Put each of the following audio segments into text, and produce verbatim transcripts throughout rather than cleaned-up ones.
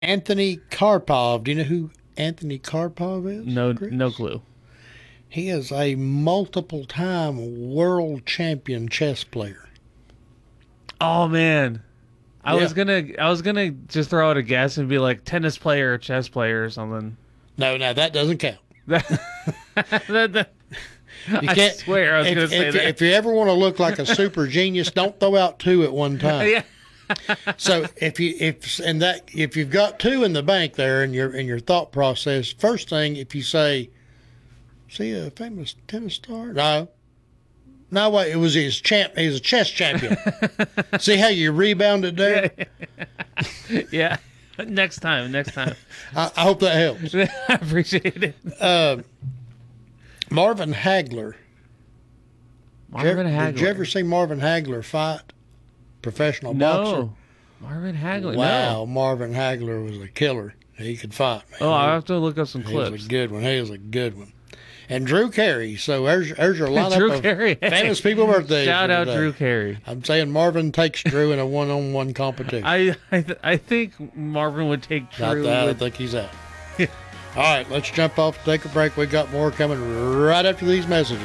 Anthony Karpov. Do you know who Anthony Karpov is? No, Chris? no clue. He is a multiple time world champion chess player. Oh man, I Yeah. was gonna, I was gonna just throw out a guess and be like tennis player, or chess player, or something. No, no, that doesn't count. That, that, that- You I can't, swear I was if, gonna say if, that. if you ever want to look like a super genius, don't throw out two at one time. Yeah. So if you if and that if you've got two in the bank there in your in your thought process, first thing if you say, "See a famous tennis star?" No, no, wait, it was his champ. He's a chess champion. See how you rebounded there? Yeah. Next time, next time. I, I hope that helps. I appreciate it. Uh, Marvin Hagler. Marvin Did you- Hagler. Did you ever see Marvin Hagler fight? Professional boxer. No. Marvin Hagler. Wow, No. Marvin Hagler was a killer. He could fight, man. Oh, I have to look up some He was clips. a good one. He was a good one. And Drew Carey. So there's, there's your lineup Drew of Carey. famous people birthdays. Shout for out today. Drew Carey. I'm saying Marvin takes Drew in a one-on-one competition. I I, th- I think Marvin would take Not Drew. that. I with- think he's out. All right, let's jump off, take a break. We got more coming right after these messages.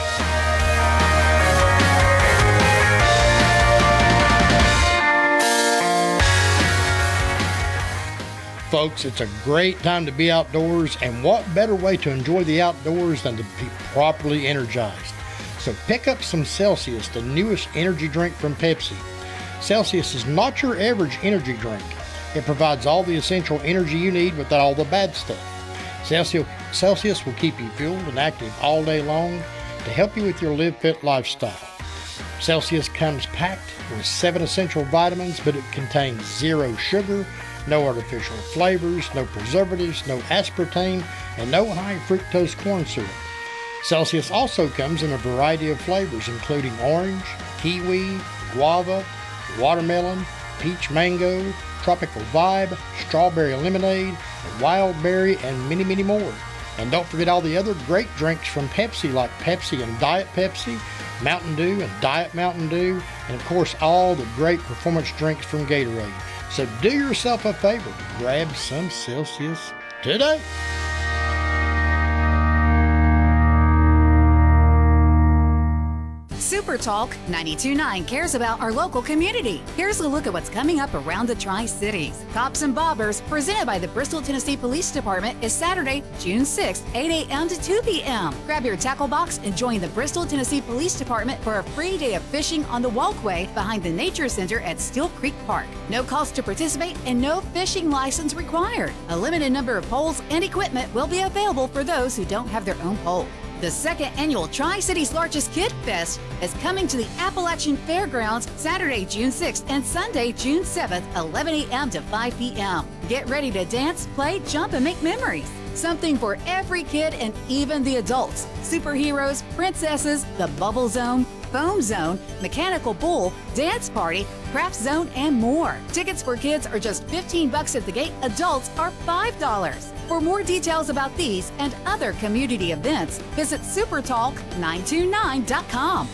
Folks, it's a great time to be outdoors, and what better way to enjoy the outdoors than to be properly energized? So pick up some Celsius, the newest energy drink from Pepsi. Celsius is not your average energy drink. It provides all the essential energy you need without all the bad stuff. Celsius, Celsius will keep you fueled and active all day long to help you with your Live Fit lifestyle. Celsius comes packed with seven essential vitamins, but it contains zero sugar, no artificial flavors, no preservatives, no aspartame, and no high fructose corn syrup. Celsius also comes in a variety of flavors, including orange, kiwi, guava, watermelon, peach mango, tropical vibe, strawberry lemonade, wild berry, and many, many more. And don't forget all the other great drinks from Pepsi, like Pepsi and Diet Pepsi, Mountain Dew and Diet Mountain Dew, and of course all the great performance drinks from Gatorade. So do yourself a favor, grab some Celsius today. Super Talk ninety-two point nine cares about our local community. Here's a look at what's coming up around the Tri-Cities. Cops and Bobbers, presented by the Bristol, Tennessee Police Department, is Saturday, June sixth, eight a.m. to two p.m. Grab your tackle box and join the Bristol, Tennessee Police Department for a free day of fishing on the walkway behind the Nature Center at Steel Creek Park. No cost to participate and no fishing license required. A limited number of poles and equipment will be available for those who don't have their own pole. The second annual Tri-Cities Largest Kid Fest is coming to the Appalachian Fairgrounds Saturday, June sixth and Sunday, June seventh, eleven a.m. to five p.m. Get ready to dance, play, jump, and make memories. Something for every kid and even the adults. Superheroes, princesses, the Bubble Zone, Foam Zone, Mechanical Bull, Dance Party, Craft Zone, and more. Tickets for kids are just fifteen bucks at the gate. Adults are five dollars. For more details about these and other community events, visit supertalk nine two nine dot com.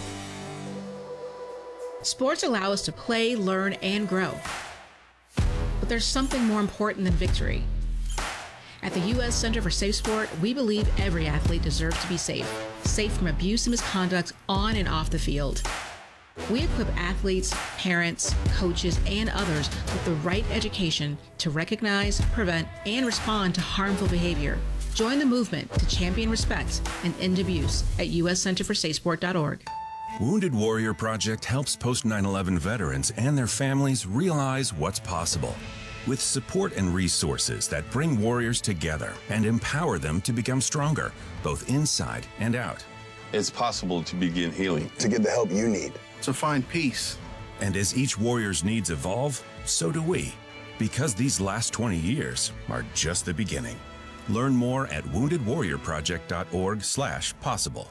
Sports allow us to play, learn, and grow. But there's something more important than victory. At the U S Center for Safe Sport, we believe every athlete deserves to be safe. Safe from abuse and misconduct on and off the field. We equip athletes, parents, coaches, and others with the right education to recognize, prevent, and respond to harmful behavior. Join the movement to champion respect and end abuse at u s center for safe sport dot org. Wounded Warrior Project helps post nine eleven veterans and their families realize what's possible. With support and resources that bring warriors together and empower them to become stronger, both inside and out. It's possible to begin healing. To get the help you need. To find peace. And as each warrior's needs evolve, so do we. Because these last twenty years are just the beginning. Learn more at wounded warrior project dot org slash possible.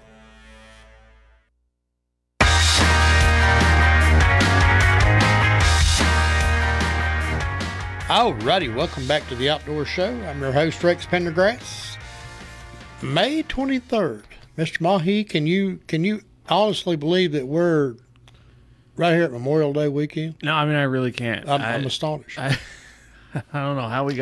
Alrighty, welcome back to the Outdoor Show. I'm your host, Rex Pendergrass. May twenty-third. Mister Mahi, can you can you honestly believe that we're right here at Memorial Day weekend? No, I mean I really can't. I'm, I, I'm astonished. I, I don't know how we